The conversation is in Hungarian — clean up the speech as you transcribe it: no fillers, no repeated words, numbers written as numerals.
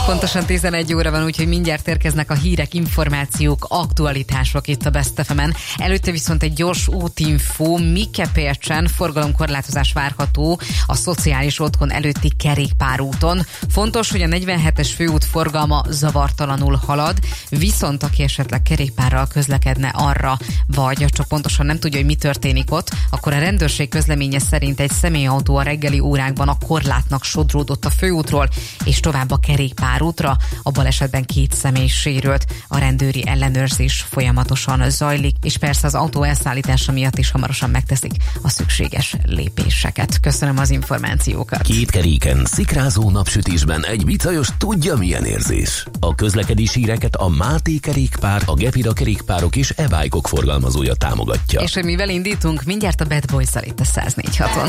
Pontosan 11 óra van, úgyhogy mindjárt érkeznek a hírek, információk, aktualitások itt a Best FM-en. Előtte viszont egy gyors útinfó. Mikepércsen forgalomkorlátozás várható a szociális otthon előtti kerékpárúton. Fontos, hogy a 47-es főút forgalma zavartalanul halad, viszont aki esetleg kerékpárral közlekedne arra, vagy csak pontosan nem tudja, hogy mi történik ott, akkor a rendőrség közleménye szerint egy személyautó a reggeli órákban a korlátnak sodródott a főútról, és tovább a kerékpárútra. A balesetben 2 személy sérült. A rendőri ellenőrzés folyamatosan zajlik, és persze az autó elszállítása miatt is hamarosan megteszik a szükséges lépéseket. Köszönöm az információkat. Két keréken, szikrázó napsütésben egy bicajos tudja, milyen érzés. A közlekedési híreket a Máté kerékpár, a Gepida kerékpárok és e-bike-ok forgalmazója támogatja. És hogy mivel indítunk, mindjárt a Bad Boys-zal itt a 104.6-on.